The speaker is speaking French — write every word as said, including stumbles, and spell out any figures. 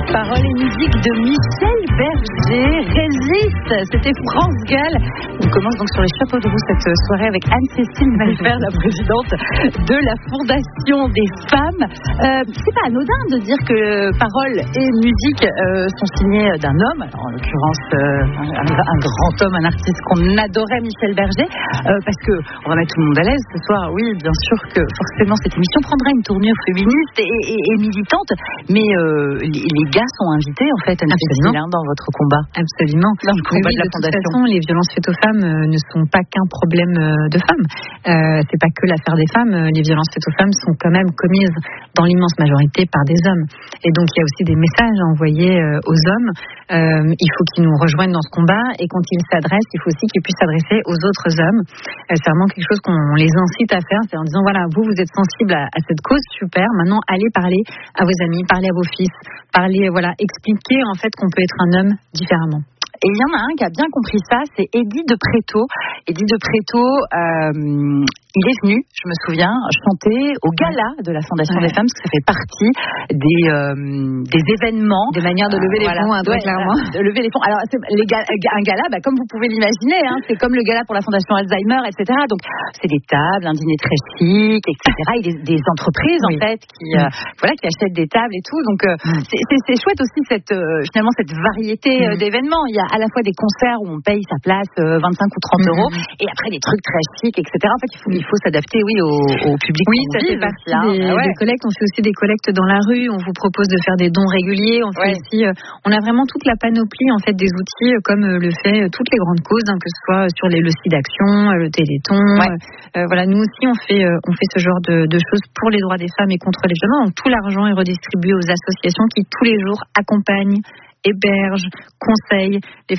Paroles et musique de Michel Berger. Résiste, c'était France Gall. On commence donc sur les chapeaux de roue cette soirée avec Anne-Cécile Malfer, la présidente de la Fondation des femmes. Euh, c'est pas anodin de dire que paroles et musique euh, sont signées d'un homme, alors en l'occurrence euh, un, un grand homme, un artiste qu'on adorait, Michel Berger, euh, parce que on va mettre tout le monde à l'aise ce soir. Oui, bien sûr que forcément cette émission prendra une tournure féministe et, et, et militante, mais euh, les, les gars sont invités en fait, Anne-Cécile, hein, dans votre combat. Absolument. Dans le combat oui, de la de Fondation. toute façon, les violences faites aux femmes euh, ne sont pas qu'un problème euh, de femmes. Euh, c'est pas que l'affaire des femmes. Les violences faites aux femmes sont quand même commises dans l'immense majorité par des hommes. Et donc il y a aussi des messages à envoyer euh, aux hommes. Euh, il faut qu'ils nous rejoignent dans ce combat, et quand ils s'adressent, il faut aussi qu'ils puissent s'adresser aux autres hommes. Euh, c'est vraiment quelque chose qu'on les incite à faire, c'est en disant voilà, vous vous êtes sensible à, à cette cause, super. Maintenant, allez parler à vos amis, parlez à vos fils, parlez, voilà, expliquez en fait qu'on peut être un homme différemment. Et il y en a un qui a bien compris ça, c'est Eddy de Pretto. Eddy de Pretto, euh, il est venu, je me souviens, chanter au gala de la Fondation ouais. des femmes, parce que ça fait partie des, euh, des événements. Des manières de lever euh, les voilà. fonds, hein, ouais, clairement. De lever les fonds. Alors, c'est, les ga- un gala, bah, comme vous pouvez l'imaginer, hein, c'est comme le gala pour la Fondation Alzheimer, et cetera. Donc, c'est des tables, un dîner très chic, et cetera. Et des, des entreprises, oui. en fait, qui, euh, mmh. voilà, qui achètent des tables et tout. Donc, euh, mmh. c'est, c'est, c'est chouette aussi, cette, euh, finalement, cette variété euh, mmh. d'événements. Il y a à la fois des concerts où on paye sa place euh, vingt-cinq ou trente euros, mmh. et après des trucs très chics, et cetera. En fait, il faut, il faut s'adapter, oui, au, au public. Oui, ça fait partie hein. des, ah ouais. des collectes. On fait aussi des collectes dans la rue. On vous propose de faire des dons réguliers. On fait ouais. aussi, euh, on a vraiment toute la panoplie en fait des outils, euh, comme euh, le fait euh, toutes les grandes causes, hein, que ce soit sur les le SIDAction, euh, le Téléthon. Ouais. Euh, voilà, nous aussi on fait, euh, on fait ce genre de, de choses pour les droits des femmes et contre les violences. Donc tout l'argent est redistribué aux associations qui tous les jours accompagnent, hébergent, conseillent les